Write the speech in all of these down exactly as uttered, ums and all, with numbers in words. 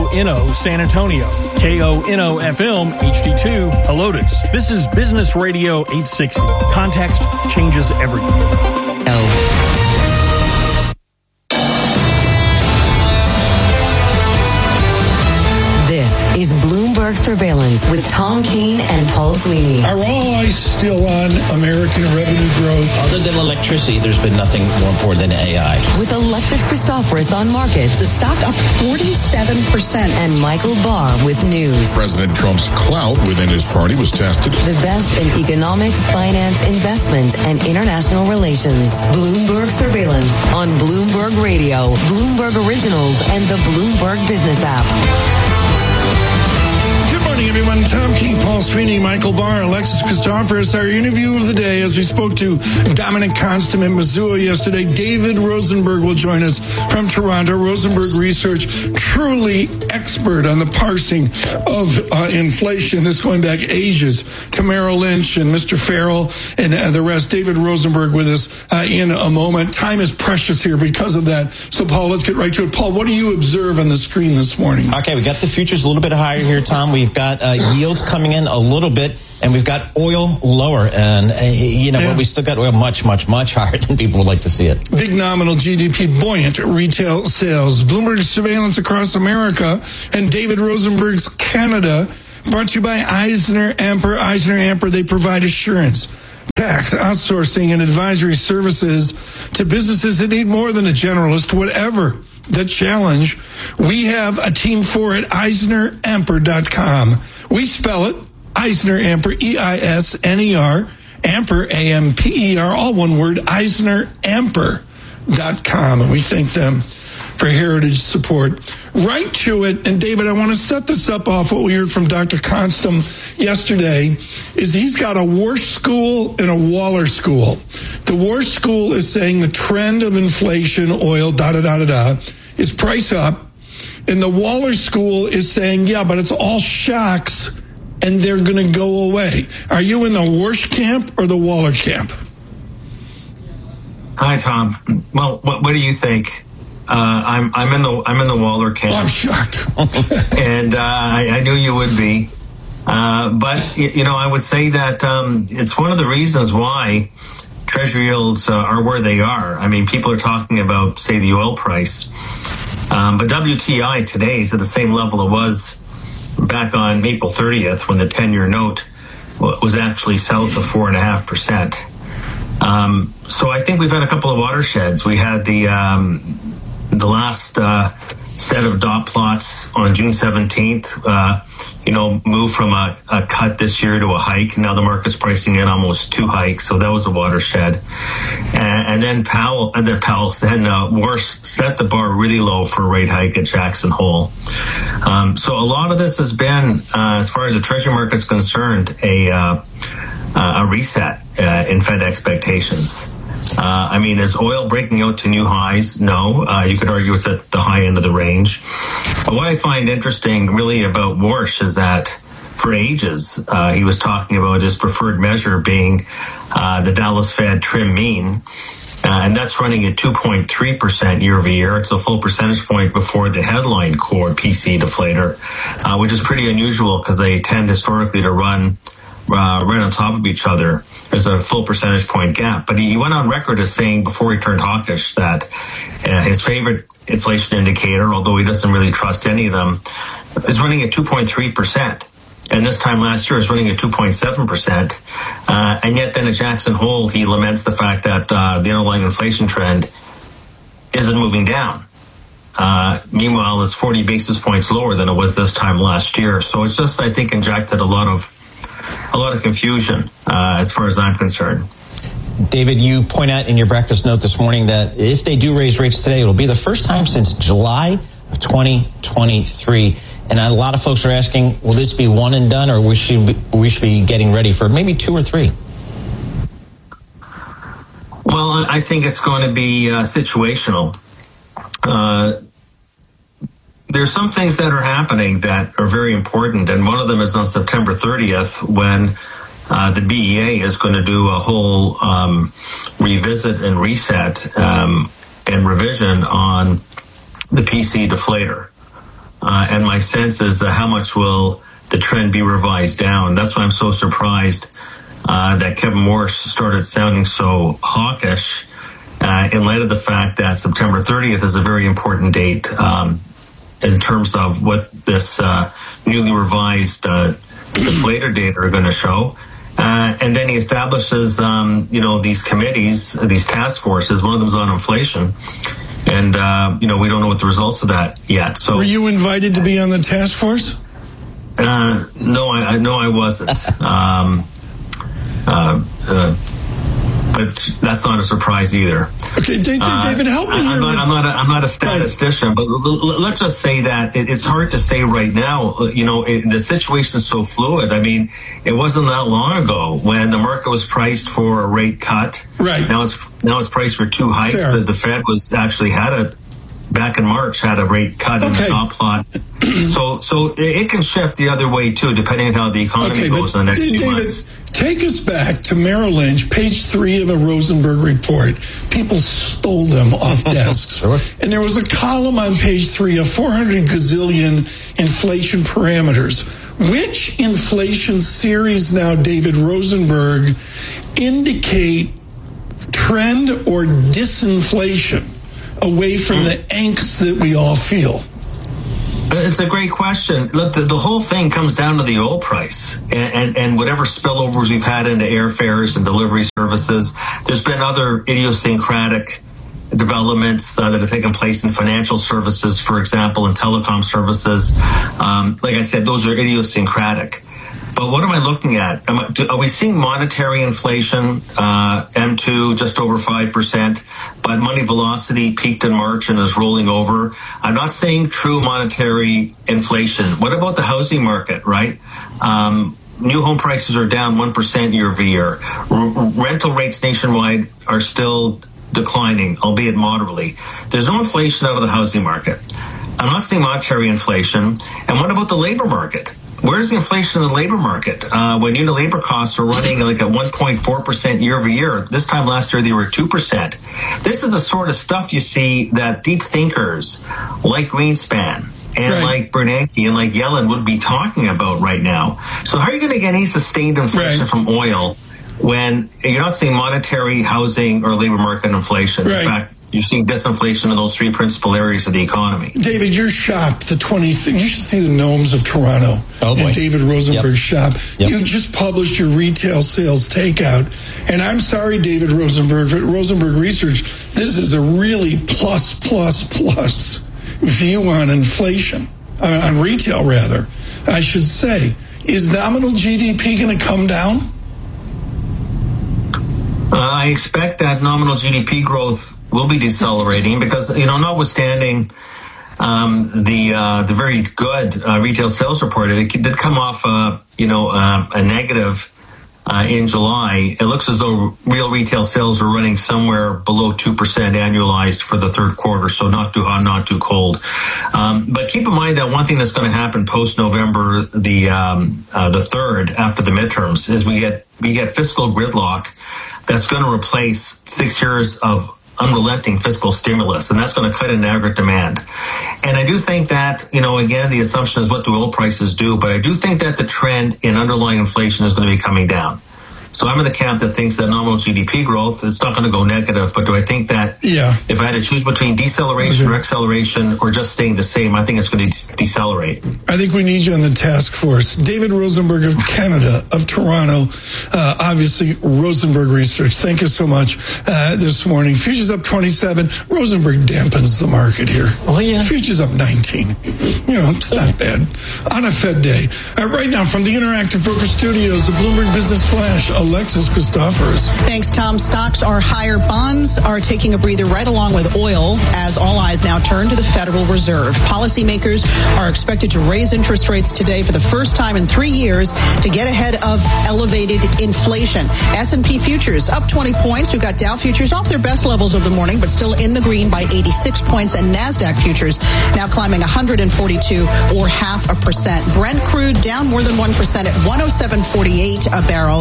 O N O San Antonio, K O N O F M H D two Helotes. This is Business Radio eight sixty. Context changes everything. Oh. This is Bloomberg Surveillance with Tom Keene and Paul Sweeney. Are all eyes still on American revenue growth? Other than electricity, there's been nothing more important than A I. With Alexis Christoforous on markets, the stock up forty-seven percent. And Michael Barr with news. President Trump's clout within his party was tested. The best in economics, finance, investment, and international relations. Bloomberg Surveillance on Bloomberg Radio, Bloomberg Originals, and the Bloomberg Business app. Good morning, everyone. Tom Keene, Paul Sweeney, Michael Barr, Alexis Christoforous. Our interview of the day as we spoke to Dominic Konstam in Missoula yesterday. David Rosenberg will join us from Toronto. Rosenberg Research, truly expert on the parsing of uh, inflation. This going back ages to Merrill Lynch and Mister Farrell and uh, the rest. David Rosenberg with us uh, in a moment. Time is precious here because of that. So, Paul, let's get right to it. Paul, what do you observe on the screen this morning? Okay, we got the futures a little bit higher here, Tom. We've got uh, yields coming in a little bit, and we've got oil lower. And, uh, you know, yeah. but we still got oil much, much, much higher than people would like to see it. Big nominal G D P, buoyant retail sales. Bloomberg Surveillance across America and David Rosenberg's Canada, brought to you by Eisner Amper. Eisner Amper, they provide assurance, tax, outsourcing, and advisory services to businesses that need more than a generalist, whatever the challenge. We have a team for it, eisner amper dot com. We spell it Eisner Amper, E I S N E R, Amper, A M P E R, all one word, eisner amper dot com. And we thank them for heritage support. Right to it. And David, I want to set this up off what we heard from Doctor Konstam yesterday, is he's got a Warsh school and a Waller school. The Warsh school is saying the trend of inflation, oil, da-da-da-da-da, is price up. And the Waller school is saying, yeah, but it's all shocks and they're going to go away. Are you in the Warsh camp or the Waller camp? Hi, Tom. Well, what, what do you think? Uh, I'm I'm in the I'm in the Waller camp. Oh, I'm shocked, and uh, I, I knew you would be. Uh, but you know, I would say that um, it's one of the reasons why Treasury yields uh, are where they are. I mean, people are talking about, say, the oil price, um, but W T I today is at the same level it was back on April thirtieth when the ten-year note was actually south of four and a half percent. Um, so I think we've had a couple of watersheds. We had the um, the last uh, set of dot plots on June seventeenth, uh, you know, moved from a, a cut this year to a hike. Now the market's pricing in almost two hikes, so that was a watershed. And, and then Powell, and then Powell, then uh, Warsh set the bar really low for a rate hike at Jackson Hole. Um, so a lot of this has been, uh, as far as the Treasury market's concerned, a uh, a reset uh, in Fed expectations. Uh, I mean, is oil breaking out to new highs? No. Uh, you could argue it's at the high end of the range. But what I find interesting really about Warsh is that for ages, uh, he was talking about his preferred measure being uh, the Dallas Fed trim mean. Uh, and that's running at two point three percent year over year. It's a full percentage point before the headline core P C deflator, uh, which is pretty unusual because they tend historically to run Uh, right on top of each other. There's a full percentage point gap. But he went on record as saying before he turned hawkish that uh, his favorite inflation indicator, although he doesn't really trust any of them, is running at two point three percent. And this time last year is running at two point seven percent. Uh, and yet then at Jackson Hole, he laments the fact that uh, the underlying inflation trend isn't moving down. Uh, meanwhile, it's forty basis points lower than it was this time last year. So it's just, I think, injected a lot of a lot of confusion uh, as far as I'm concerned. David, you point out in your breakfast note this morning that if they do raise rates today, it'll be the first time since July of twenty twenty-three. And a lot of folks are asking, will this be one and done, or we should be, we should be getting ready for maybe two or three? Well, I think it's going to be uh, situational. Uh, There's some things that are happening that are very important, and one of them is on September thirtieth when uh, the B E A is going to do a whole um, revisit and reset um, and revision on the P C deflator. uh, and my sense is uh, how much will the trend be revised down. That's why I'm so surprised uh, that Kevin Morse started sounding so hawkish uh, in light of the fact that September thirtieth is a very important date um, in terms of what this uh, newly revised uh, deflator data are going to show. Uh, and then he establishes, um, you know, these committees, these task forces. One of them's on inflation. And, uh, you know, we don't know what the results of that yet. So, were you invited to be on the task force? Uh, no, I, I no, I wasn't. Um, uh, uh, but that's not a surprise either. Okay, David, uh, David help me. I'm not, I'm not. A, I'm not a statistician, but l- l- let's just say that it, it's hard to say right now. You know, it, the situation is so fluid. I mean, it wasn't that long ago when the market was priced for a rate cut. Right now, it's now it's priced for two hikes. That the Fed was actually had a back in March had a rate cut in okay. the dot plot. so, so it, it can shift the other way too, depending on how the economy okay, goes in the next D- few David, months. Take us back to Merrill Lynch, page three of a Rosenberg report. People stole them off desks. Sure. And there was a column on page three of four hundred gazillion inflation parameters. Which inflation series now, David Rosenberg, indicate trend or disinflation away from mm. the angst that we all feel? It's a great question. Look, the, the whole thing comes down to the oil price and, and, and whatever spillovers we've had into airfares and delivery services. There's been other idiosyncratic developments uh, that have taken place in financial services, for example, and telecom services. Um, like I said, those are idiosyncratic. But what am I looking at? Am I, are we seeing monetary inflation, uh, M two, just over five percent, but money velocity peaked in March and is rolling over? I'm not saying true monetary inflation. What about the housing market, right? Um, new home prices are down one percent year over year. R- rental rates nationwide are still declining, albeit moderately. There's no inflation out of the housing market. I'm not seeing monetary inflation. And what about the labor market? Where's the inflation in the labor market? Uh, when unit labor costs are running like at one point four percent year over year. This time last year, they were two percent. This is the sort of stuff you see that deep thinkers like Greenspan and right. like Bernanke and like Yellen would be talking about right now. So how are you going to get any sustained inflation right. from oil when you're not seeing monetary, housing, or labor market inflation? Right. In fact, you're seeing disinflation in those three principal areas of the economy. David, your shop, the twentieth, you should see the Gnomes of Toronto. Oh boy. And David Rosenberg's yep. shop. Yep. You just published your retail sales takeout. And I'm sorry, David Rosenberg, but Rosenberg Research, this is a really plus, plus, plus view on inflation, uh, on retail rather, I should say. Is nominal G D P going to come down? Uh, I expect that nominal G D P growth will be decelerating because, you know, notwithstanding um, the uh, the very good uh, retail sales report, it did come off, uh, you know, uh, a negative uh, in July. It looks as though real retail sales are running somewhere below two percent annualized for the third quarter, so not too hot, not too cold. Um, but keep in mind that one thing that's going to happen post-November the um, uh, the third, after the midterms, is we get we get fiscal gridlock that's going to replace six years of unrelenting fiscal stimulus, and that's going to cut in aggregate demand. And I do think that, you know, again, the assumption is what do oil prices do, but I do think that the trend in underlying inflation is going to be coming down. So I'm in the camp that thinks that nominal G D P growth is not going to go negative, but do I think that yeah. if I had to choose between deceleration mm-hmm. or acceleration or just staying the same, I think it's going to decelerate. I think we need you on the task force. David Rosenberg of Canada, of Toronto, uh, obviously Rosenberg Research. Thank you so much uh, this morning. Futures up twenty-seven. Rosenberg dampens the market here. Oh, yeah. Futures up nineteen. You know, it's not bad. On a Fed day. Uh, right now from the Interactive Broker Studios, the Bloomberg Business Flash, Alexis Christophers. Thanks, Tom. Stocks are higher. Bonds are taking a breather right along with oil as all eyes now turn to the Federal Reserve. Policymakers are expected to raise interest rates today for the first time in three years to get ahead of elevated inflation. S and P futures up twenty points. We've got Dow futures off their best levels of the morning, but still in the green by eighty-six points. And NASDAQ futures now climbing one hundred forty-two or half a percent. Brent crude down more than one percent at one oh seven forty-eight a barrel. It was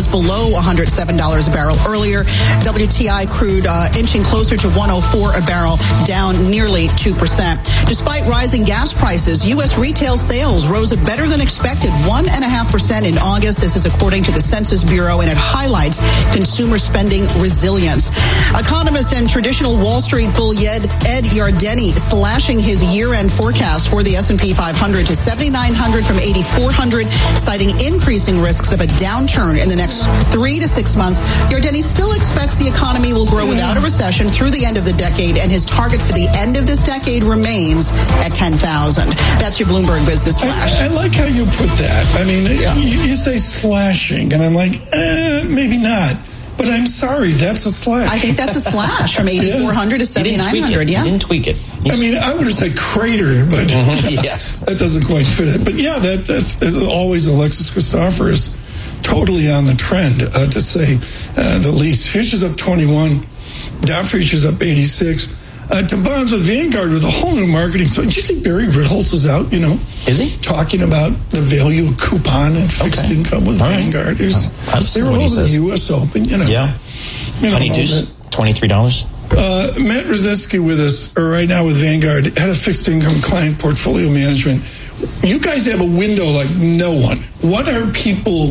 was below one hundred seven dollars a barrel earlier. W T I crude uh, inching closer to one oh four a barrel, down nearly two percent. Despite rising gas prices, U S retail sales rose a better than expected one point five percent in August. This is according to the Census Bureau, and it highlights consumer spending resilience. Economist and traditional Wall Street bull Ed Yardeni slashing his year-end forecast for the S and P five hundred to seventy-nine hundred from eighty-four hundred, citing increasing risks of a downturn in the next three to six months. Yardeni still expects the economy will grow without a recession through the end of the decade, and his target for the end of this decade remains at ten thousand. That's your Bloomberg Business Flash. I, I like how you put that. I mean, yeah. you, you say slashing, and I'm like, eh, maybe not. But I'm sorry, that's a slash. I think that's a slash from eighty-four hundred to seventy-nine hundred, yeah. You didn't tweak it. I mean, I would have said crater, but mm-hmm. yes. that doesn't quite fit it. But yeah, that, that is always Alexis Christopher is totally on the trend, uh, to say uh, the least. Futures up twenty-one, Dow futures up eighty-six. Uh, to bonds with Vanguard with a whole new marketing. So, did you see Barry Ritholtz is out, you know? Is he? Talking about the value of coupon and fixed okay. income with All Vanguard. Right. I'll they were over the U S Open, you know. Yeah. You know, twenty-two, twenty-three dollars. Uh, Matt Roszewski with us right now with Vanguard, head of fixed income client portfolio management. You guys have a window like no one. What are people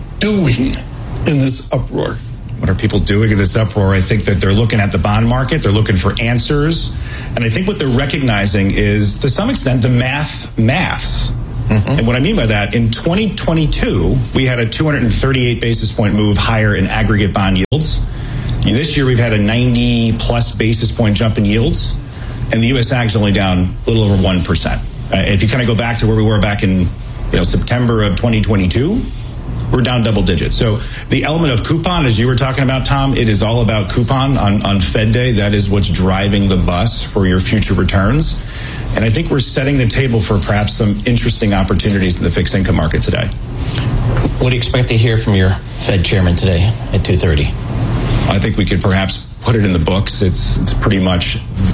doing in this uproar? What are people doing in this uproar? I think that they're looking at the bond market. They're looking for answers. And I think what they're recognizing is, to some extent, the math maths. Mm-hmm. And what I mean by that, in twenty twenty-two, we had a two hundred thirty-eight basis point move higher in aggregate bond yields. This year, we've had a ninety plus basis point jump in yields. And the U S Ag is only down a little over one percent. Uh, if you kind of go back to where we were back in you know, September of twenty twenty-two, we're down double digits. So the element of coupon, as you were talking about, Tom, it is all about coupon on, on Fed Day. That is what's driving the bus for your future returns. And I think we're setting the table for perhaps some interesting opportunities in the fixed income market today. What do you expect to hear from your Fed chairman today at two thirty? I think we could perhaps put it in the books. It's it's pretty much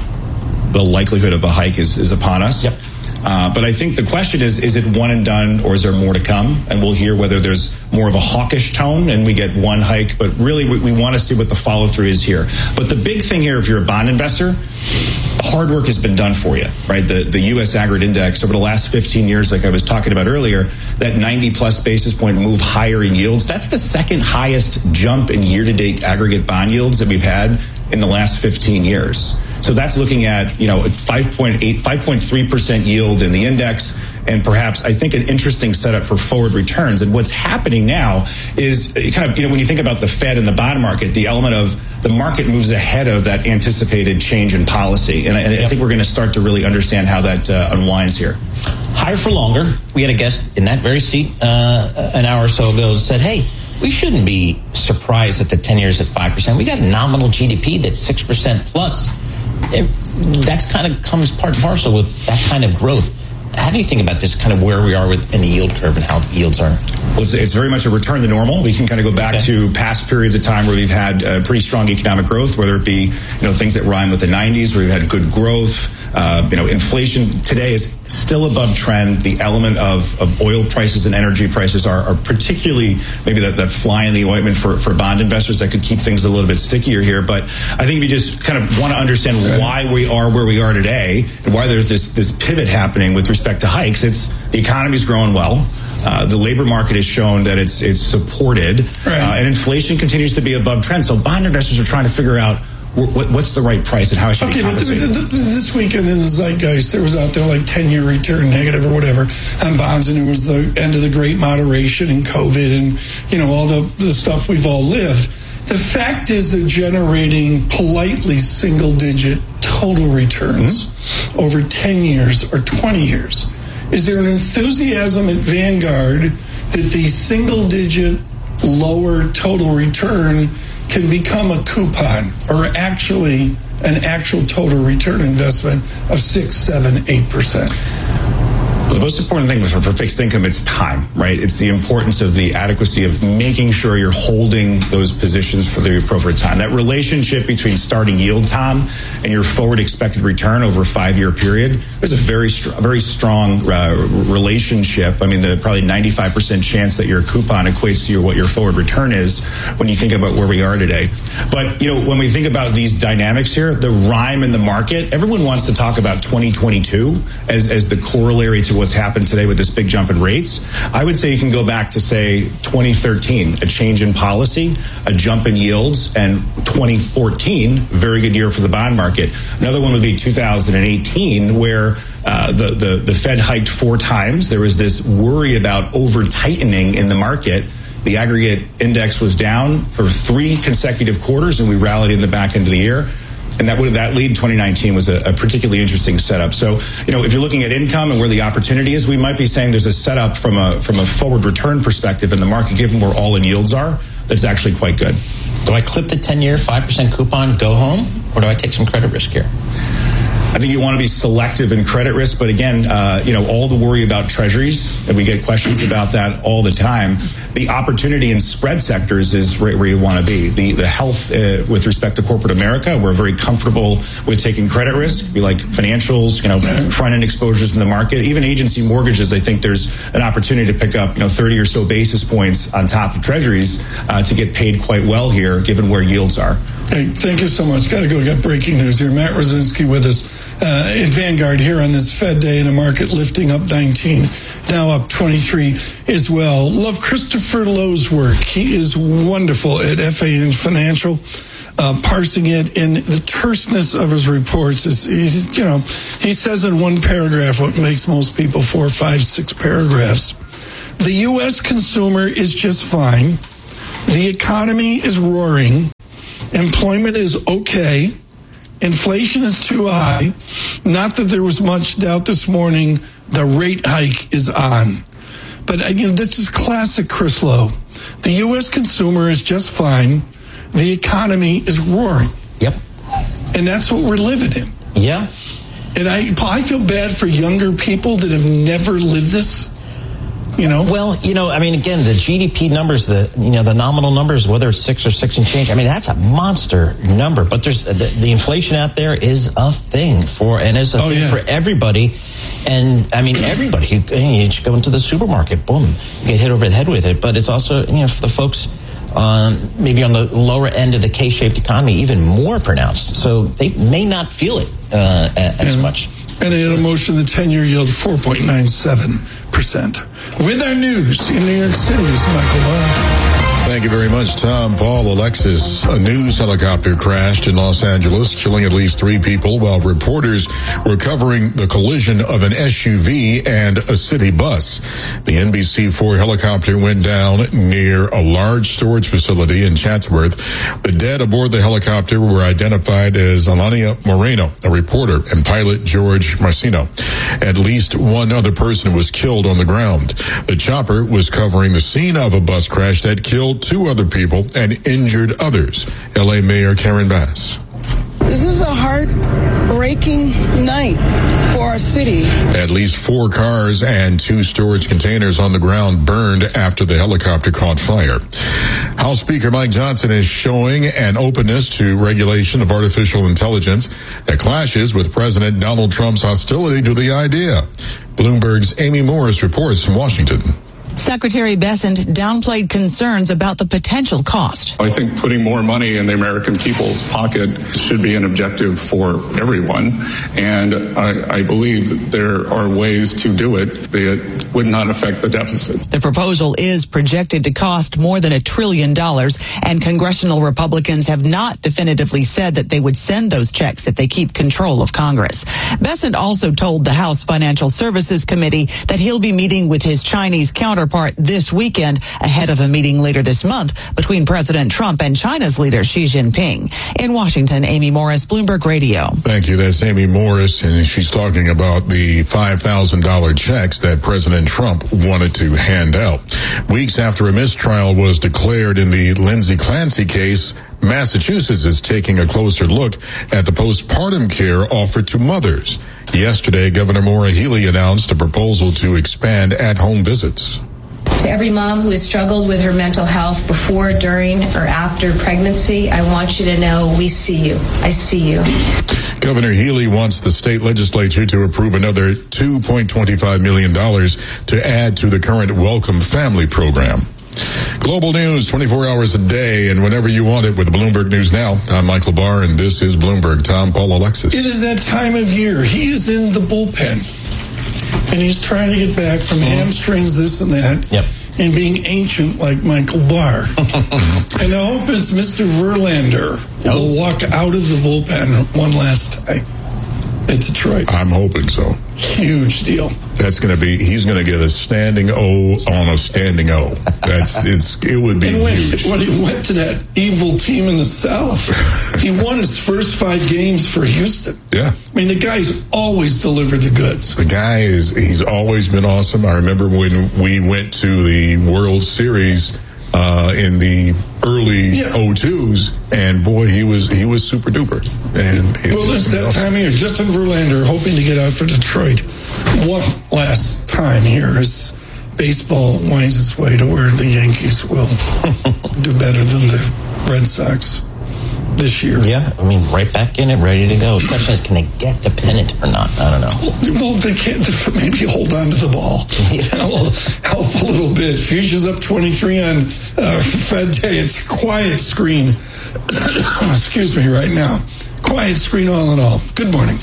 the likelihood of a hike is, is upon us. Yep. Uh, but I think the question is, is it one and done, or is there more to come? And we'll hear whether there's more of a hawkish tone and we get one hike. But really, we, we want to see what the follow through is here. But the big thing here, if you're a bond investor, hard work has been done for you, right? The the U S Aggregate Index over the last fifteen years, like I was talking about earlier, that ninety plus basis point move higher in yields, that's the second highest jump in year-to-date aggregate bond yields that we've had in the last fifteen years. So that's looking at, you know, five point eight, five point three percent yield in the index, and perhaps, I think, an interesting setup for forward returns. And what's happening now is kind of, you know, when you think about the Fed and the bond market, the element of the market moves ahead of that anticipated change in policy. And I, and I think we're going to start to really understand how that uh, unwinds here. Higher for longer. We had a guest in that very seat uh, an hour or so ago said, hey, we shouldn't be surprised that the ten years at five percent. We got nominal G D P that's six percent plus. It, that's kind of comes part and parcel with that kind of growth. How do you think about this, kind of where we are with in the yield curve and how the yields are? Well, it's, it's very much a return to normal. We can kind of go back okay. to past periods of time where we've had uh, pretty strong economic growth, whether it be, you know, things that rhyme with the nineties, where we've had good growth. Uh, you know, inflation today is still above trend. The element of, of oil prices and energy prices are, are particularly maybe that, that fly in the ointment for, for bond investors that could keep things a little bit stickier here. But I think if you just kind of want to understand why we are where we are today and why there's this, this pivot happening with respect to hikes, it's the economy's growing well. Uh, the labor market has shown that it's it's supported, right. uh, and inflation continues to be above trend. So bond investors are trying to figure out what, what's the right price and how it should okay, be compensated. But this weekend in the zeitgeist, there was out there like ten-year return negative or whatever on bonds, and it was the end of the great moderation and COVID and, you know, all the, the stuff we've all lived. The fact is they're generating politely single-digit total returns mm-hmm. over ten years or twenty years. Is there an enthusiasm at Vanguard that the single-digit lower total return can become a coupon or actually an actual total return investment of six, seven, eight percent? The most important thing for, for fixed income, it's time, right? It's the importance of the adequacy of making sure you're holding those positions for the appropriate time. That relationship between starting yield time and your forward expected return over a five-year period, there's a very, str- very strong uh, relationship. I mean, the probably ninety-five percent chance that your coupon equates to your, what your forward return is when you think about where we are today. But, you know, when we think about these dynamics here, the rhyme in the market, everyone wants to talk about twenty twenty-two as, as the corollary to what's happened today with this big jump in rates. I would say you can go back to, say, twenty thirteen, a change in policy, a jump in yields, and twenty fourteen, very good year for the bond market. Another one would be two thousand eighteen, where uh, the, the, the Fed hiked four times. There was this worry about over-tightening in the market. The aggregate index was down for three consecutive quarters, and we rallied in the back end of the year. And that would that lead in twenty nineteen was a, a particularly interesting setup. So, you know, if you're looking at income and where the opportunity is, we might be saying there's a setup from a from a forward return perspective in the market, given where all in yields are, that's actually quite good. Do I clip the ten-year five percent coupon, go home, or do I take some credit risk here? I think you want to be selective in credit risk, but again, uh, you know, all the worry about treasuries, and we get questions about that all the time. The opportunity in spread sectors is where, where you want to be. The the health uh, with respect to corporate America, we're very comfortable with taking credit risk. We like financials, you know, front end exposures in the market. Even agency mortgages, I think there's an opportunity to pick up, you know, thirty or so basis points on top of treasuries uh, to get paid quite well here, given where yields are. Hey, thank you so much. Got to go. Got breaking news here. Matt Rosinski with us uh, in Vanguard here on this Fed day, in a market lifting up nineteen, now up twenty-three as well. Love Christopher Lowe's work. He is wonderful at F A N Financial, uh, parsing it, and the terseness of his reports is, he's, you know, he says in one paragraph what makes most people four, five, six paragraphs. The U S consumer is just fine. The economy is roaring. Employment is okay. Inflation is too high. Not that there was much doubt this morning. The rate hike is on. But again, this is classic Chris Lowe. The U S consumer is just fine. The economy is roaring. Yep. And that's what we're living in. Yeah. And I, I feel bad for younger people that have never lived this. You know, well, you know, I mean, again, the G D P numbers, the you know, the nominal numbers, whether it's six or six and change, I mean, that's a monster number. But there's the, the inflation out there is a thing for, and is a oh, thing yeah. for everybody. And I mean, everybody. You, you should go into the supermarket, boom, you get hit over the head with it. But it's also, you know, for the folks on maybe on the lower end of the K-shaped economy, even more pronounced. So they may not feel it uh, as yeah. much. And in a motion, the ten-year yield four point nine seven percent. With our news in New York City is Michael Barr. Thank you very much, Tom. Paul, Alexis, a news helicopter crashed in Los Angeles, killing at least three people while reporters were covering the collision of an S U V and a city bus. The N B C four helicopter went down near a large storage facility in Chatsworth. The dead aboard the helicopter were identified as Alania Moreno, a reporter, and pilot George Marcino. At least one other person was killed on the ground. The chopper was covering the scene of a bus crash that killed two other people and injured others. L A Mayor Karen Bass. This is a heartbreaking night for our city. At least four cars and two storage containers on the ground burned after the helicopter caught fire. House Speaker Mike Johnson is showing an openness to regulation of artificial intelligence that clashes with President Donald Trump's hostility to the idea. Bloomberg's Amy Morris reports from Washington. Secretary Bessent downplayed concerns about the potential cost. I think putting more money in the American people's pocket should be an objective for everyone, and I, I believe that there are ways to do it that would not affect the deficit. The proposal is projected to cost more than a trillion dollars, and congressional Republicans have not definitively said that they would send those checks if they keep control of Congress. Bessent also told the House Financial Services Committee that he'll be meeting with his Chinese counterpart this weekend ahead of a meeting later this month between President Trump and China's leader Xi Jinping. In Washington, Amy Morris, Bloomberg Radio. Thank you. That's Amy Morris, and she's talking about the five thousand dollars checks that President Trump wanted to hand out. Weeks after a mistrial was declared in the Lindsay Clancy case, Massachusetts is taking a closer look at the postpartum care offered to mothers. Yesterday, Governor Maura Healey announced a proposal to expand at-home visits. To every mom who has struggled with her mental health before, during, or after pregnancy, I want you to know we see you. I see you. Governor Healey wants the state legislature to approve another two point two five million dollars to add to the current Welcome Family program. Global news twenty-four hours a day and whenever you want it with Bloomberg News Now. I'm Michael Barr, and this is Bloomberg. Tom, Paul, Alexis. It is that time of year. He is in the bullpen, and he's trying to get back from hamstrings, this and that, yep. and being ancient like Michael Barr. And the hope is Mister Verlander oh. will walk out of the bullpen one last time at Detroit. I'm hoping so. Huge deal. That's going to be, he's going to get a standing O on a standing O. That's, it's, it would be and when, huge. When he went to that evil team in the South, he won his first five games for Houston. Yeah. I mean, the guy's always delivered the goods. The guy is, he's always been awesome. I remember when we went to the World Series, uh, in the early yeah. oh twos, and boy, he was, he was super duper. And well, it's that awesome. time of year. Justin Verlander hoping to get out for Detroit one last time here as baseball winds its way to where the Yankees will do better than the Red Sox this year. Yeah, I mean, right back in it, ready to go. The question is, can they get the pennant or not? I don't know. Well, they can't. Maybe hold on to the ball. That will help a little bit. Fuchsia's up twenty-three on uh, Fed Day. It's a quiet screen. Excuse me, right now. Quiet screen all in all. Good morning.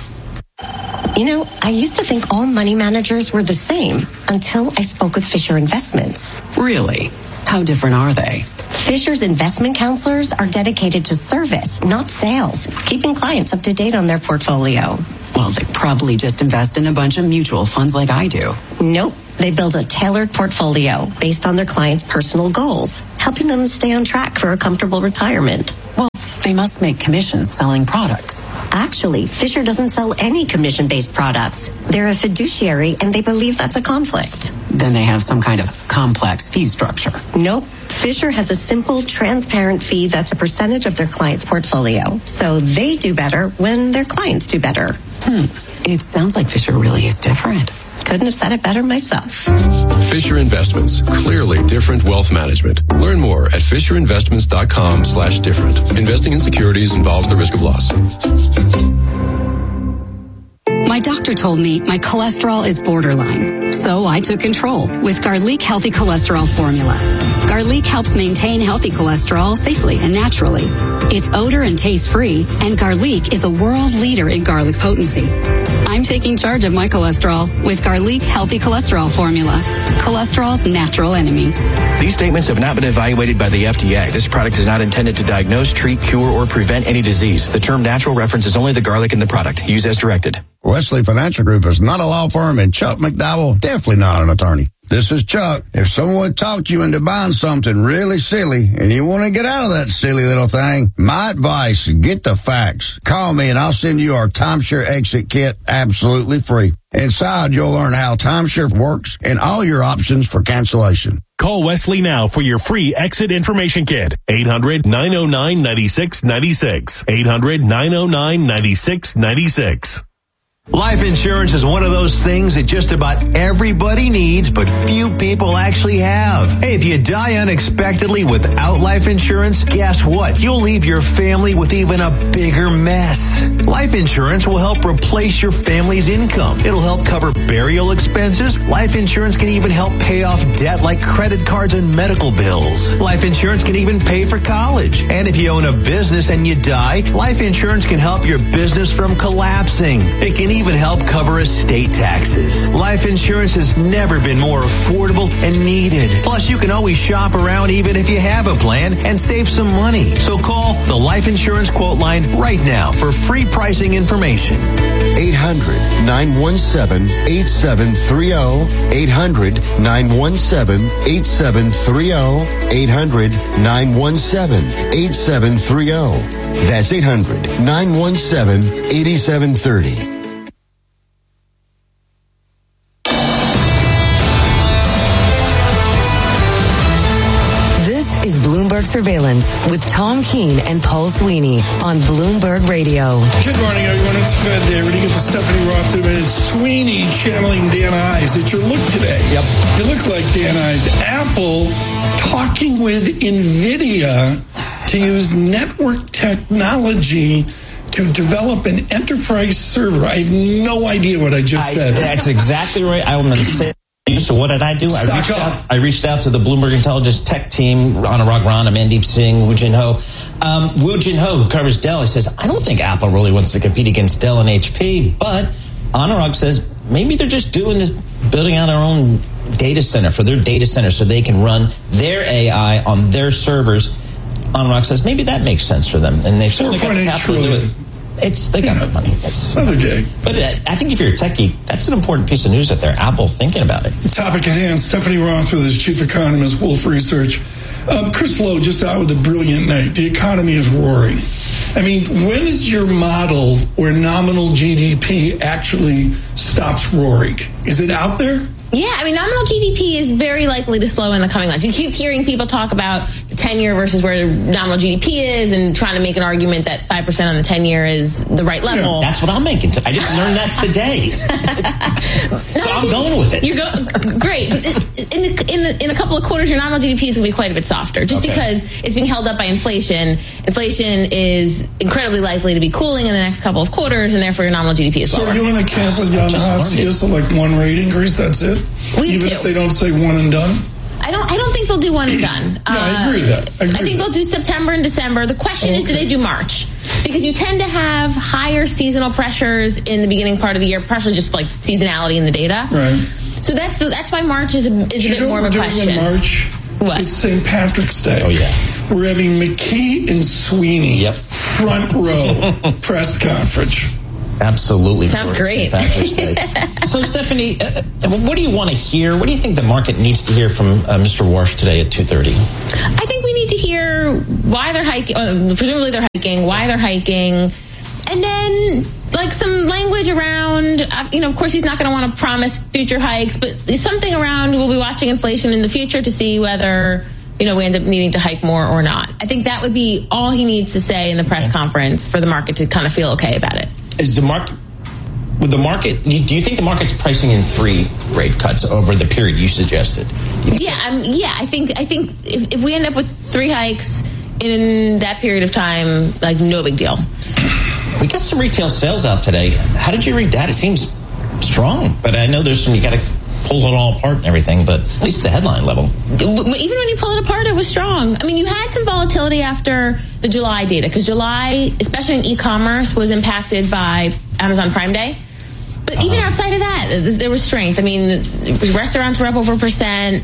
You know, I used to think all money managers were the same until I spoke with Fisher Investments. Really? How different are they? Fisher's investment counselors are dedicated to service, not sales, keeping clients up to date on their portfolio. Well, they probably just invest in a bunch of mutual funds like I do. Nope. They build a tailored portfolio based on their clients' personal goals, helping them stay on track for a comfortable retirement. Well, they must make commissions selling products. Actually, Fisher doesn't sell any commission-based products. They're a fiduciary, and they believe that's a conflict. Then they have some kind of complex fee structure. Nope. Fisher has a simple, transparent fee that's a percentage of their client's portfolio. So they do better when their clients do better. Hmm. It sounds like Fisher really is different. Couldn't have said it better myself. Fisher Investments. Clearly different wealth management. Learn more at fisherinvestments.com slash different. Investing in securities involves the risk of loss. My doctor told me my cholesterol is borderline, so I took control with Garlic Healthy Cholesterol Formula. Garlic helps maintain healthy cholesterol safely and naturally. It's odor and taste-free, and Garlic is a world leader in garlic potency. I'm taking charge of my cholesterol with Garlic Healthy Cholesterol Formula, cholesterol's natural enemy. These statements have not been evaluated by the F D A. This product is not intended to diagnose, treat, cure, or prevent any disease. The term natural references only the garlic in the product. Use as directed. Wesley Financial Group is not a law firm, and Chuck McDowell definitely not an attorney. This is Chuck. If someone talked you into buying something really silly and you want to get out of that silly little thing, my advice, get the facts. Call me and I'll send you our timeshare exit kit absolutely free. Inside, you'll learn how timeshare works and all your options for cancellation. Call Wesley now for your free exit information kit. eight hundred, nine oh nine, nine six nine six. eight hundred, nine oh nine, nine six nine six. Life insurance is one of those things that just about everybody needs, but few people actually have. Hey, if you die unexpectedly without life insurance, guess what? You'll leave your family with even a bigger mess. Life insurance will help replace your family's income. It'll help cover burial expenses. Life insurance can even help pay off debt like credit cards and medical bills. Life insurance can even pay for college. And if you own a business and you die, life insurance can help your business from collapsing. It can even help cover estate taxes. Life insurance has never been more affordable and needed. Plus, you can always shop around even if you have a plan and save some money. So call the Life Insurance Quote Line right now for free pricing information. eight hundred, nine one seven, eight seven three zero. eight hundred, nine one seven, eight seven three zero. eight hundred, nine one seven, eight seven three zero. That's eight hundred, nine one seven, eight seven three zero. Bloomberg Surveillance with Tom Keene and Paul Sweeney on Bloomberg Radio. Good morning, everyone. It's Fed Day. We're going to get to Stephanie Roth today. It's Sweeney channeling Dan Ives. It's your look today. Yep. You look like Dan Ives. Apple talking with NVIDIA to use network technology to develop an enterprise server. I have no idea what I just I, said. That's exactly right. I'm going to say. So what did I do? I reached, out, I reached out to the Bloomberg Intelligence tech team, Anurag Rana, Mandeep Singh, Woo Jin Ho. Um, Woo Jin Ho, who covers Dell, he says, I don't think Apple really wants to compete against Dell and H P, but Anurag says maybe they're just doing this, building out their own data center for their data center so they can run their A I on their servers. Anurag says maybe that makes sense for them, and they've certainly got the capital to do it. It's they got the money. It's another day. But I think if you're a techie, that's an important piece of news that they're Apple thinking about it. Topic at hand. Stephanie Roth with his chief economist, Wolfe Research. Um, Chris Lowe just out with a brilliant night. The economy is roaring. I mean, when is your model where nominal G D P actually stops roaring? Is it out there? Yeah, I mean, nominal G D P is very likely to slow in the coming months. You keep hearing people talk about the ten-year versus where nominal G D P is and trying to make an argument that five percent on the ten-year is the right level. Yeah, that's what I'm making. T- I just learned that today. So I'm going with it. You're go- great. In a, in, a, in a couple of quarters, your nominal G D P is going to be quite a bit softer just okay. because it's being held up by inflation. Inflation is incredibly likely to be cooling in the next couple of quarters, and therefore your nominal G D P is lower. So are you in the camp with Jan Hatzius, so like one rate increase, that's it? We Even do. if they don't say one and done? I don't I don't think they'll do one and done. Yeah, uh, I agree with that. I, agree I think they'll do September and December. The question okay. is, do they do March? Because you tend to have higher seasonal pressures in the beginning part of the year, partially just like seasonality in the data. Right. So that's the, that's why March is a, is a bit more of a question. In March, what? It's Saint Patrick's Day. Oh, yeah. We're having McKee and Sweeney yep. front row press conference. Absolutely. Sounds great. So, Stephanie, uh, what do you want to hear? What do you think the market needs to hear from uh, Mister Warsh today at two thirty? I think we need to hear why they're hiking, uh, presumably they're hiking, why they're hiking, and then like some language around, uh, you know, of course he's not going to want to promise future hikes, but something around we'll be watching inflation in the future to see whether, you know, we end up needing to hike more or not. I think that would be all he needs to say in the press okay. conference for the market to kind of feel okay about it. Is the market, with the market, do you think the market's pricing in three rate cuts over the period you suggested? Yeah, um, yeah. I think I think if, if we end up with three hikes in that period of time, like no big deal. We got some retail sales out today. How did you read that? It seems strong, but I know there's some, you got to pull it all apart and everything, but at least the headline level. Even when you pull it apart, it was strong. I mean, you had some volatility after the July data, because July, especially in e-commerce, was impacted by Amazon Prime Day. But uh-huh. even outside of that, there was strength. I mean, restaurants were up over a percent.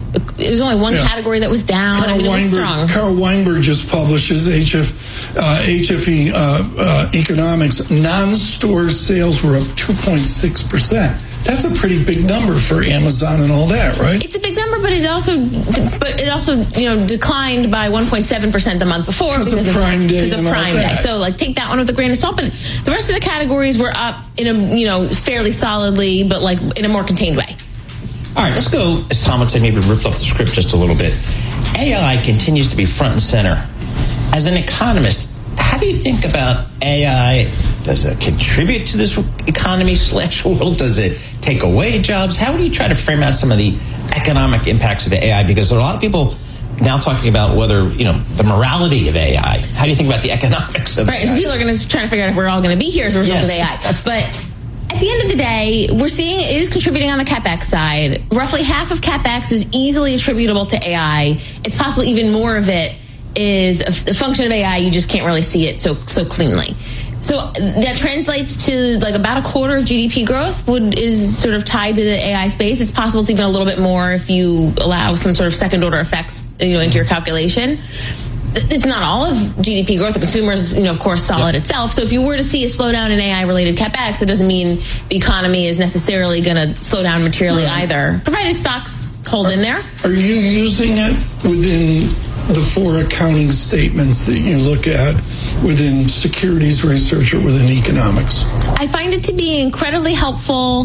It was only one yeah. category that was down. Carl I mean, it was Weinberg, strong. Carl Weinberg just publishes H F, uh, H F E uh, uh, Economics. Non-store sales were up two point six percent. That's a pretty big number for Amazon and all that, right? It's a big number, but it also, but it also, you know, declined by one point seven percent the month before because, because of Prime Day. Because of Prime Day. So, like, take that one with a grain of salt. But the rest of the categories were up in a, you know, fairly solidly, but like in a more contained way. All right, let's go, as Tom would say, maybe rip up the script just a little bit. A I continues to be front and center. As an economist, how do you think about A I? Does it contribute to this economy slash world? Does it take away jobs? How do you try to frame out some of the economic impacts of A I? Because there are a lot of people now talking about whether, you know, the morality of A I. How do you think about the economics of right, A I? Right, so people are going to try to figure out if we're all going to be here as a result yes. of A I. But at the end of the day, we're seeing it is contributing on the CapEx side. Roughly half of CapEx is easily attributable to A I. It's possible even more of it is a, a function of A I. You just can't really see it so so cleanly. So that translates to like about a quarter of G D P growth would is sort of tied to the A I space. It's possible it's even a little bit more if you allow some sort of second order effects, you know, into your calculation. It's not all of G D P growth. The consumer is, you know, of course, solid yep. itself. So if you were to see a slowdown in A I-related CapEx, it doesn't mean the economy is necessarily going to slow down materially right. either, provided stocks hold are, in there. Are you using it within the four accounting statements that you look at within securities research or within economics? I find it to be incredibly helpful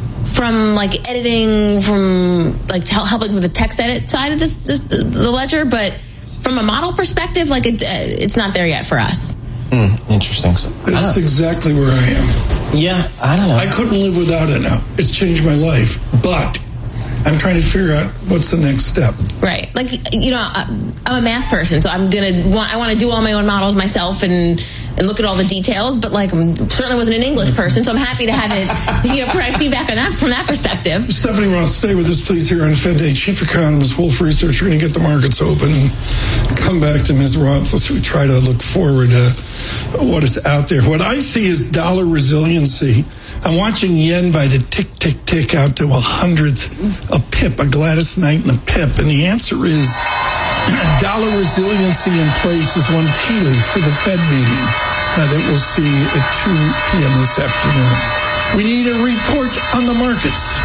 from like editing, from like helping with the text edit side of the, the, the ledger, but from a model perspective, like it, uh, it's not there yet for us. Mm, interesting. So, That's exactly where I am. Yeah, I don't know. I couldn't live without it now. It's changed my life. But I'm trying to figure out what's the next step. Right. Like, you know, I'm a math person, so I'm going to want, I want to do all my own models myself and, and look at all the details, but like, I certainly wasn't an English person, so I'm happy to have it, you know, provide feedback on that from that perspective. Stephanie Roth, stay with us, please, here on Fed Day. Chief Economist, Wolfe Research. We're going to get the markets open and come back to Miz Roth as we try to look forward to what is out there. What I see is dollar resiliency. I'm watching yen by the tick, tick, tick out to a hundredth a pip, a Gladys Knight and a pip. And the answer is dollar resiliency in place is one tea leaf to the Fed meeting uh, that we'll see at two p.m. this afternoon. We need a report on the markets.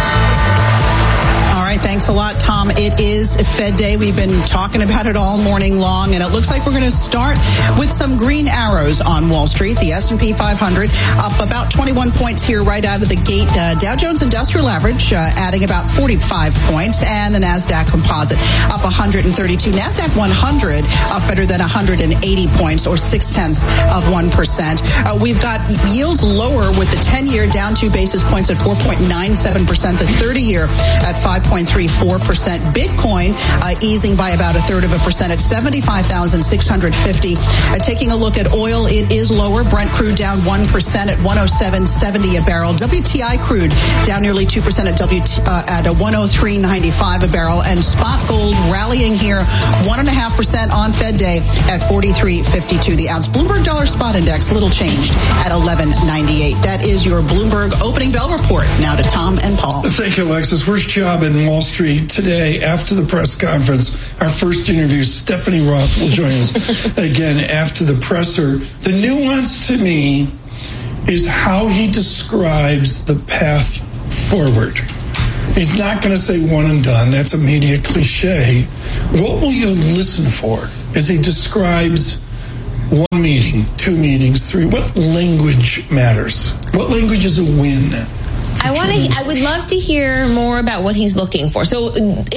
All right, thanks a lot, Tom. It is Fed Day. We've been talking about it all morning long, and it looks like we're going to start with some green arrows on Wall Street. The S and P five hundred up about twenty-one points here right out of the gate. Uh, Dow Jones Industrial Average uh, adding about forty-five points, and the NASDAQ Composite up one hundred thirty-two. NASDAQ one hundred up better than one hundred eighty points, or six-tenths of one percent. Uh, we've got yields lower with the ten-year down two basis points at four point nine seven percent, the thirty-year at five point three four percent. Bitcoin uh, easing by about a third of a percent at seventy-five thousand six hundred fifty. Uh, taking a look at oil, it is lower. Brent crude down one percent at one oh seven seventy a barrel. W T I crude down nearly two percent at W T, uh, at a one oh three ninety-five a barrel. And spot gold rallying here one point five percent on Fed Day at forty-three fifty-two the ounce. Bloomberg Dollar Spot Index little changed at eleven ninety-eight. That is your Bloomberg opening bell report. Now to Tom and Paul. Thank you, Alexis. Worst job in Wall Street today after the press conference. Our first interview, Stephanie Roth will join us again after the presser. The nuance to me is how he describes the path forward. He's not going to say one and done. That's a media cliche. What will you listen for as he describes one meeting, two meetings, three? What language matters? What language is a win? I want to. I would love to hear more about what he's looking for. So,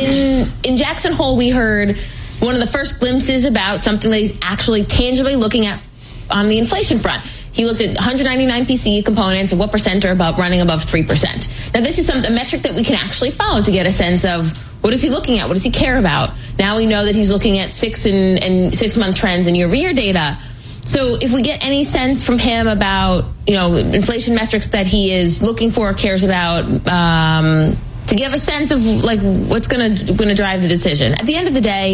in in Jackson Hole, we heard one of the first glimpses about something that he's actually tangibly looking at on the inflation front. He looked at one hundred ninety-nine P C E components and what percent are above running above three percent. Now, this is some a metric that we can actually follow to get a sense of what is he looking at, what does he care about. Now we know that he's looking at six and, and six month trends and year over year data. So if we get any sense from him about, you know, inflation metrics that he is looking for or cares about, um, to give a sense of like what's going to going to drive the decision. At the end of the day,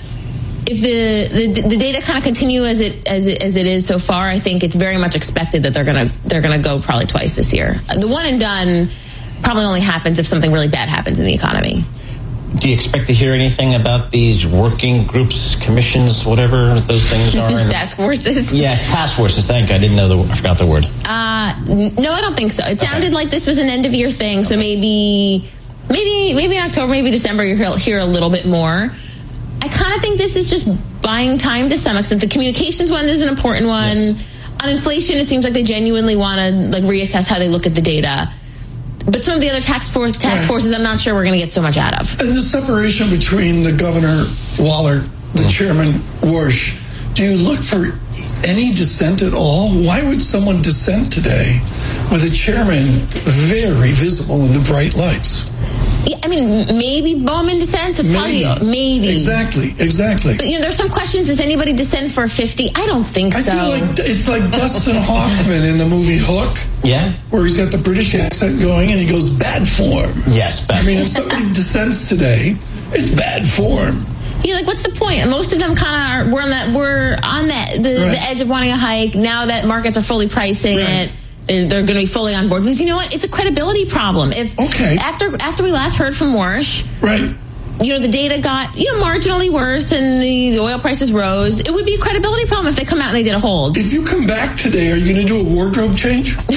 if the the, the data kind of continue as it as it as it is so far, I think it's very much expected that they're gonna they're gonna go probably twice this year. The one and done probably only happens if something really bad happens in the economy. Do you expect to hear anything about these working groups, commissions, whatever those things are? These task forces? Yes, task forces. Thank you. I didn't know the, I forgot the word. Uh, no, I don't think so. It sounded okay. like this was an end of year thing, so maybe, maybe, maybe in October, maybe December, you'll hear a little bit more. I kind of think this is just buying time to some extent. The communications one is an important one. Yes. On inflation, it seems like they genuinely want to like reassess how they look at the data. But some of the other task force task right. forces, I'm not sure we're going to get so much out of. And the separation between the governor, Waller, the chairman, Warsh, do you look for any dissent at all? Why would someone dissent today with a chairman very visible in the bright lights? Yeah, I mean, maybe Bowman dissents. It's maybe. probably maybe exactly, exactly. But you know, there's some questions. Does anybody dissent for fifty? I don't think I so. I feel like it's like Dustin Hoffman in the movie Hook. Yeah, where he's got the British accent going and he goes bad form. Yes, bad. I mean, if somebody dissents today, it's bad form. Yeah, like what's the point? Most of them kind of are. We're on that. We're on that the, right. the edge of wanting a hike. Now that markets are fully pricing right. it. They're going to be fully on board because you know what? It's a credibility problem. If okay. after after we last heard from Warsh, right? You know the data got you know marginally worse and the, the oil prices rose. It would be a credibility problem if they come out and they did a hold. If you come back today, are you going to do a wardrobe change? do,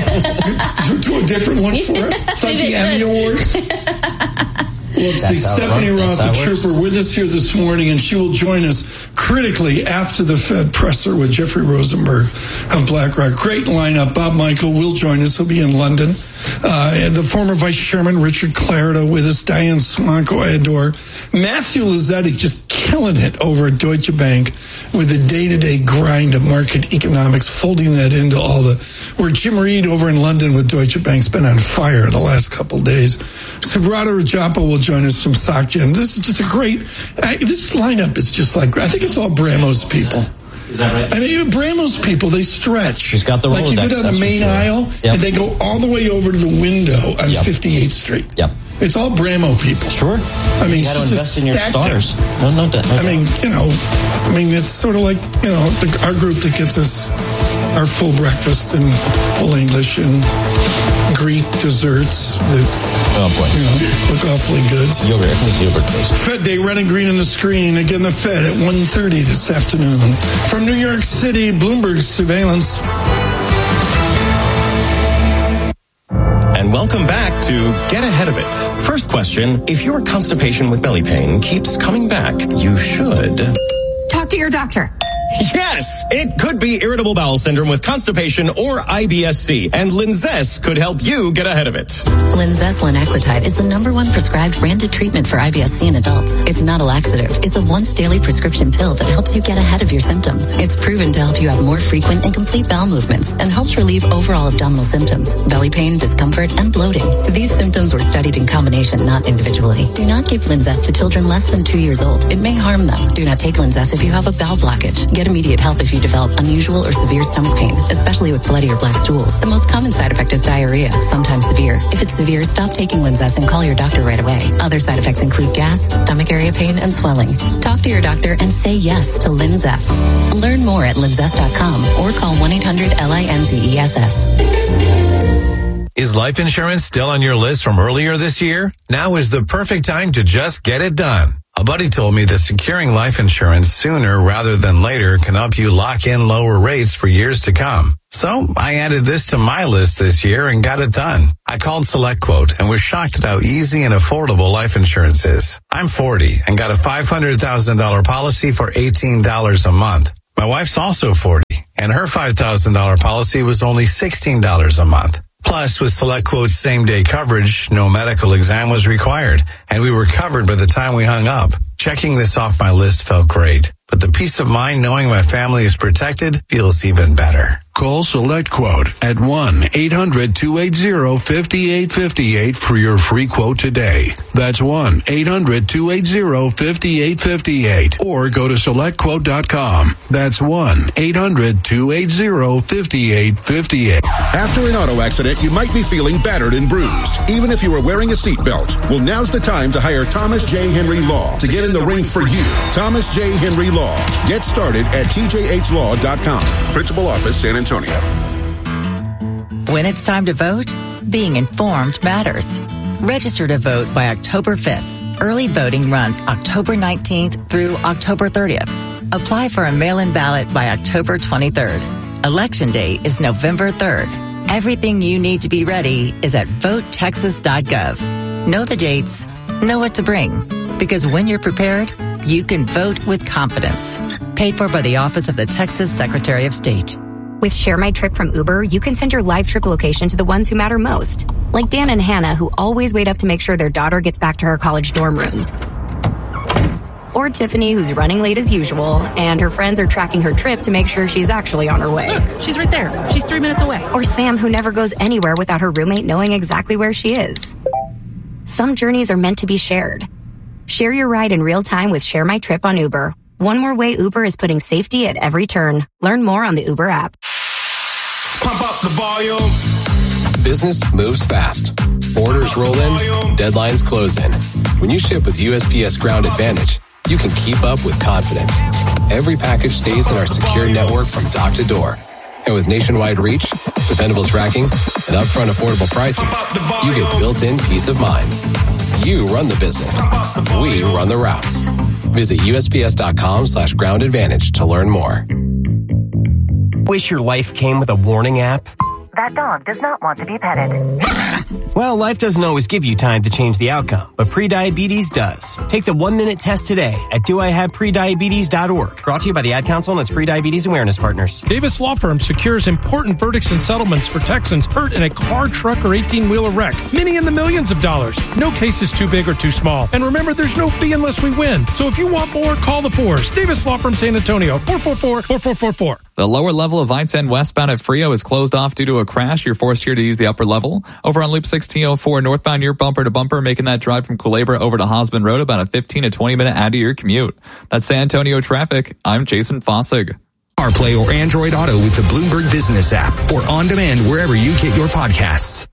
do a different look for us? It's like the Emmy Awards. Let's see, Stephanie Roth, the trooper, with us here this morning, and she will join us critically after the Fed presser with Jeffrey Rosenberg of BlackRock. Great lineup. Bob Michael will join us. He'll be in London. Uh, the former Vice Chairman Richard Clarida with us. Diane Swanko Ador. Matthew Lazzetti just killing it over at Deutsche Bank with the day-to-day grind of market economics, folding that into all the, where Jim Reed over in London with Deutsche Bank's been on fire the last couple of days. Subrata Rajappa will join us from SocGen. This is just a great, I, this lineup is just like, I think it's all Bramos people. Is that right? I mean, even Bramos people, they stretch. She's got the Rolodex. Like you go down the main sure. aisle, yep. and they go all the way over to the window on yep. fifty-eighth Street. Yep. It's all Bramo people. Sure. I mean, you got to invest in your stars. No, no, no, I mean, you know, I mean, it's sort of like, you know, the, our group that gets us our full breakfast and full English and Greek desserts that, oh boy. you know, look awfully good. Yogurt, yogurt taste. Fed Day, red and green on the screen. Again, the Fed at one thirty this afternoon. From New York City, Bloomberg Surveillance. And welcome back to Get Ahead of It. First question, if your constipation with belly pain keeps coming back, you should talk to your doctor. Yes, it could be irritable bowel syndrome with constipation or I B S C, and Linzess could help you get ahead of it. Linzess linaclotide is the number one prescribed branded treatment for I B S C in adults. It's not a laxative. It's a once daily prescription pill that helps you get ahead of your symptoms. It's proven to help you have more frequent and complete bowel movements and helps relieve overall abdominal symptoms, belly pain, discomfort, and bloating. These symptoms were studied in combination, not individually. Do not give Linzess to children less than two years old. It may harm them. Do not take Linzess if you have a bowel blockage. Get immediate help if you develop unusual or severe stomach pain, especially with bloody or black stools. The most common side effect is diarrhea, sometimes severe. If it's severe, stop taking Linzess and call your doctor right away. Other side effects include gas, stomach area pain, and swelling. Talk to your doctor and say yes to Linzess. Learn more at linzess dot com or call one eight hundred L I N Z E S S. Is life insurance still on your list from earlier this year? Now is the perfect time to just get it done. A buddy told me that securing life insurance sooner rather than later can help you lock in lower rates for years to come. So I added this to my list this year and got it done. I called SelectQuote and was shocked at how easy and affordable life insurance is. I'm forty and got a five hundred thousand dollars policy for eighteen dollars a month. My wife's also forty and her five thousand dollars policy was only sixteen dollars a month. Plus, with SelectQuote's same-day coverage, no medical exam was required, and we were covered by the time we hung up. Checking this off my list felt great, but the peace of mind knowing my family is protected feels even better. Call SelectQuote at one eight hundred two eight zero five eight five eight for your free quote today. That's one eight hundred two eight zero five eight five eight. Or go to select quote dot com. That's one eight hundred two eight zero five eight five eight. After an auto accident, you might be feeling battered and bruised, even if you were wearing a seatbelt. Well, now's the time to hire Thomas J. Henry Law to get in the ring for you. Thomas J. Henry Law. Get started at T J H law dot com. Principal Office, San Antonio. When it's time to vote, being informed matters. Register to vote by October fifth. Early voting runs October nineteenth through October thirtieth. Apply for a mail-in ballot by October twenty-third. Election day is November third. Everything you need to be ready is at vote texas dot gov. Know the dates, know what to bring, because when you're prepared, you can vote with confidence. Paid for by the Office of the Texas Secretary of State. With Share My Trip from Uber, you can send your live trip location to the ones who matter most. Like Dan and Hannah, who always wait up to make sure their daughter gets back to her college dorm room. Or Tiffany, who's running late as usual, and her friends are tracking her trip to make sure she's actually on her way. Look, she's right there. She's three minutes away. Or Sam, who never goes anywhere without her roommate knowing exactly where she is. Some journeys are meant to be shared. Share your ride in real time with Share My Trip on Uber. One more way Uber is putting safety at every turn. Learn more on the Uber app. Pump up the volume. Business moves fast. Orders roll in, deadlines close in. When you ship with U S P S Ground Advantage, you can keep up with confidence. Every package stays in our secure network from dock to door. And with nationwide reach, dependable tracking, and upfront affordable pricing, you get built-in peace of mind. You run the business. We run the routes. Visit U S P S dot com slash ground advantage to learn more. Wish your life came with a warning app? That dog does not want to be petted. Well, life doesn't always give you time to change the outcome, but prediabetes does. Take the one-minute test today at do I have prediabetes dot org. Brought to you by the Ad Council and its Prediabetes Awareness Partners. Davis Law Firm secures important verdicts and settlements for Texans hurt in a car, truck, or eighteen-wheeler wreck. Many in the millions of dollars. No case is too big or too small. And remember, there's no fee unless we win. So if you want more, call the fours. Davis Law Firm San Antonio, four four four, four four four four. The lower level of I ten westbound at Frio is closed off due to a crash. You're forced here to use the upper level. Over on Loop sixteen oh four northbound, you're bumper to bumper, making that drive from Culebra over to Hosman Road about a fifteen to twenty minute out of your commute. That's San Antonio traffic. I'm Jason Fossig. CarPlay or Android Auto with the Bloomberg Business app, or on demand wherever you get your podcasts.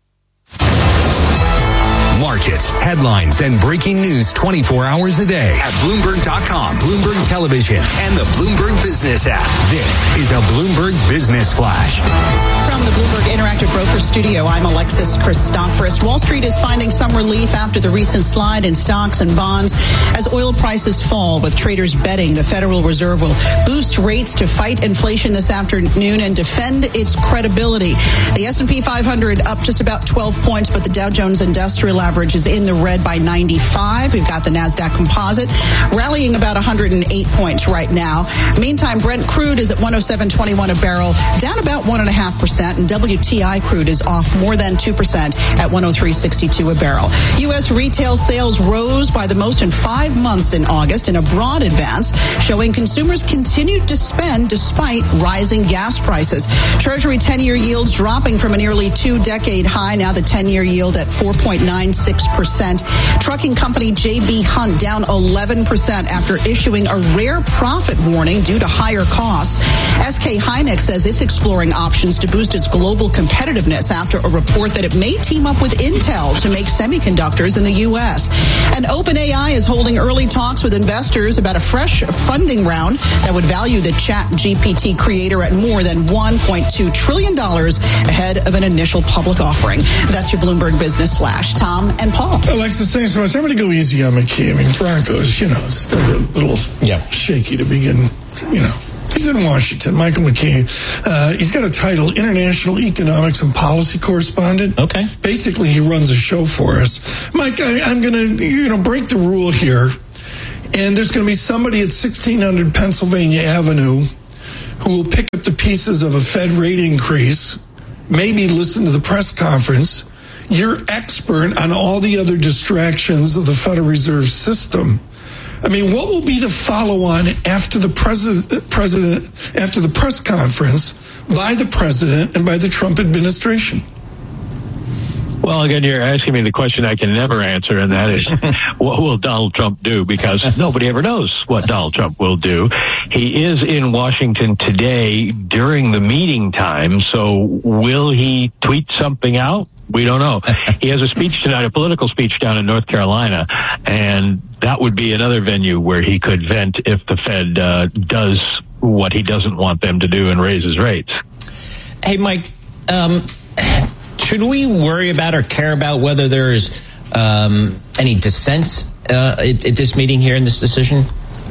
Markets, headlines, and breaking news twenty-four hours a day at Bloomberg dot com, Bloomberg Television, and the Bloomberg Business app. This is a Bloomberg Business Flash. From the Bloomberg Interactive Broker Studio, I'm Alexis Christoforous. Wall Street is finding some relief after the recent slide in stocks and bonds as oil prices fall, with traders betting the Federal Reserve will boost rates to fight inflation this afternoon and defend its credibility. The S and P five hundred up just about twelve points, but the Dow Jones Industrial Average is in the red by ninety-five. We've got the NASDAQ Composite rallying about one hundred eight points right now. Meantime, Brent crude is at one oh seven twenty-one a barrel, down about one point five percent, and W T I crude is off more than two percent at one oh three sixty-two a barrel. U S retail sales rose by the most in five months in August in a broad advance, showing consumers continued to spend despite rising gas prices. Treasury ten-year yields dropping from a nearly two-decade high, now the ten-year yield at four point nine six percent. Trucking company J B Hunt down eleven percent after issuing a rare profit warning due to higher costs. S K Hynix says it's exploring options to boost its global competitiveness after a report that it may team up with Intel to make semiconductors in the U S. And OpenAI is holding early talks with investors about a fresh funding round that would value the ChatGPT creator at more than one point two trillion dollars ahead of an initial public offering. That's your Bloomberg Business Flash. Tom and Paul. Alexis, thanks so much. I'm going to go easy on McKee. I mean, Broncos, you know, still a little yeah. shaky to begin, you know. He's in Washington, Michael McKee. Uh, he's got a title, International Economics and Policy Correspondent. Okay. Basically, he runs a show for us. Mike, I, I'm going to, you know, break the rule here. And there's going to be somebody at sixteen hundred Pennsylvania Avenue who will pick up the pieces of a Fed rate increase, maybe listen to the press conference. You're expert on all the other distractions of the Federal Reserve System. I mean, what will be the follow-on after the president, president, after the press conference by the president and by the Trump administration? Well, again, you're asking me the question I can never answer, and that is, what will Donald Trump do? Because nobody ever knows what Donald Trump will do. He is in Washington today during the meeting time, so will he tweet something out? We don't know. He has a speech tonight, a political speech down in North Carolina, and that would be another venue where he could vent if the Fed uh, does what he doesn't want them to do and raises rates. Hey, Mike, um, should we worry about or care about whether there's um, any dissent uh, at, at this meeting here in this decision?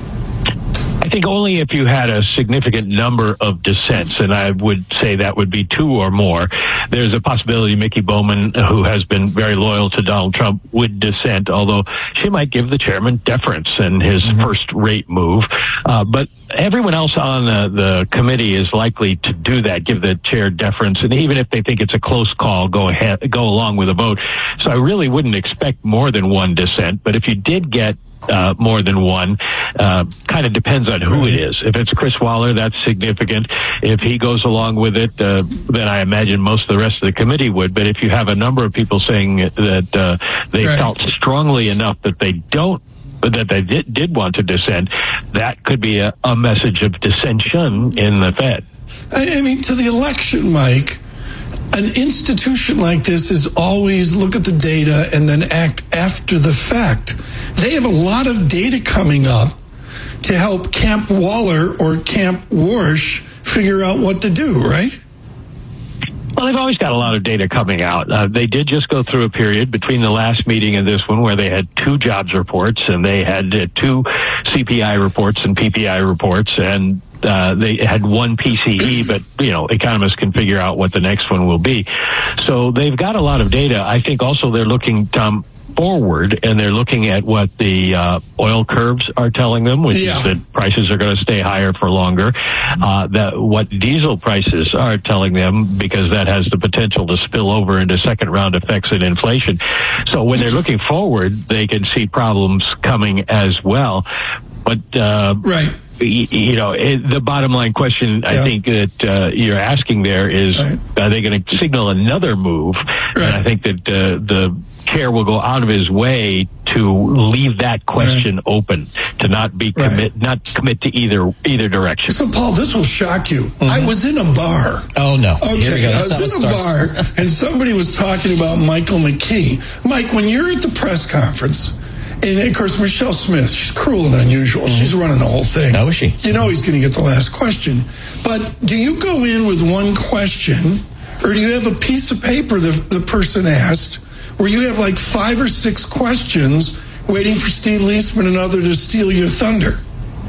I think only if you had a significant number of dissents, and I would say that would be two or more. There's a possibility Mickey Bowman, who has been very loyal to Donald Trump, would dissent, although she might give the chairman deference in his mm-hmm. first rate move. Uh, but everyone else on the, the committee is likely to do that, give the chair deference, and even if they think it's a close call, go ahead, go along with a vote. So I really wouldn't expect more than one dissent, but if you did get Uh, more than one, uh, kind of depends on who it is. If it's Chris Waller, that's significant. If he goes along with it, uh, then I imagine most of the rest of the committee would. But if you have a number of people saying that uh, they right. felt strongly enough that they don't, that they did, did want to dissent, that could be a, a message of dissension in the Fed. I, I mean, to the election, Mike, an institution like this is always look at the data and then act after the fact. They have a lot of data coming up to help Camp Waller or Camp Warsh figure out what to do, right? Well, they've always got a lot of data coming out. Uh, they did just go through a period between the last meeting and this one where they had two jobs reports and they had uh, two C P I reports and P P I reports, and uh, they had one P C E, but, you know, economists can figure out what the next one will be. So they've got a lot of data. I think also they're looking, Tom, forward, and they're looking at what the uh, oil curves are telling them, which yeah. is that prices are going to stay higher for longer. Uh, that what diesel prices are telling them, because that has the potential to spill over into second round effects and inflation. So when they're looking forward, they can see problems coming as well. But uh, right. You know, it, the bottom line question I yeah. think that uh, you're asking there is, right. are they going to signal another move? Right. And I think that uh, the chair will go out of his way to leave that question right. open, to not be commit, right. not commit to either either direction. So, Paul, this will shock you. Mm-hmm. I was in a bar. Oh no! Okay, Here we go. I was in a bar, and somebody was talking about Michael McKee. Mike, when you're at the press conference. And, of course, Michelle Smith, she's cruel and unusual. Mm-hmm. She's running the whole thing. How is she? You know he's going to get the last question. But do you go in with one question, or do you have a piece of paper that the person asked, where you have like five or six questions waiting for Steve Leisman and others to steal your thunder?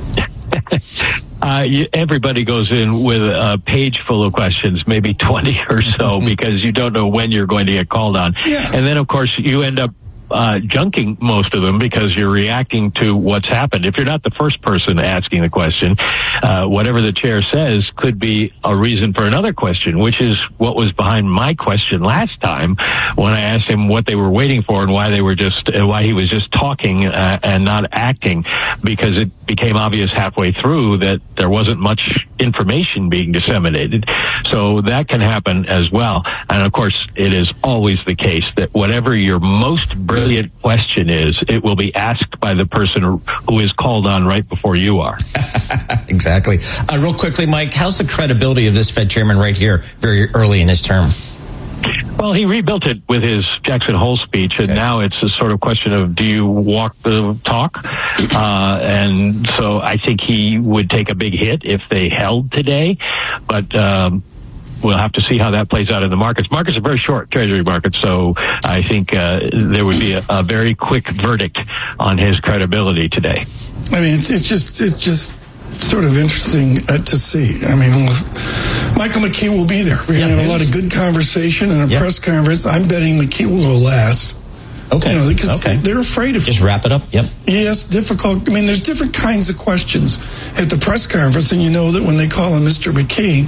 Uh, you, everybody goes in with a page full of questions, maybe twenty or so, because you don't know when you're going to get called on. Yeah. And then, of course, you end up Uh, junking most of them because you're reacting to what's happened. If you're not the first person asking the question, uh, whatever the chair says could be a reason for another question, which is what was behind my question last time when I asked him what they were waiting for and why they were just, uh, why he was just talking uh, and not acting, because it became obvious halfway through that there wasn't much information being disseminated. So that can happen as well. And of course, it is always the case that whatever your most brilliant question is, it will be asked by the person who is called on right before you are. Exactly. Uh, real quickly, Mike, how's the credibility of this Fed chairman right here very early in his term? Well, he rebuilt it with his Jackson Hole speech, and okay. now it's a sort of question of, do you walk the talk? Uh, and so I think he would take a big hit if they held today, but um, we'll have to see how that plays out in the markets. Markets are very short, Treasury markets, so I think uh, there would be a, a very quick verdict on his credibility today. I mean, it's, it's just it's just sort of interesting uh, to see. I mean, Michael McKee will be there. We're going to yeah, have a lot of good conversation and a yeah. press conference. I'm betting McKee will go last. Okay. You know, because okay. they're afraid of Just wrap it up. Yep. Yes, difficult. I mean, there's different kinds of questions at the press conference, and you know that when they call him Mister McKee,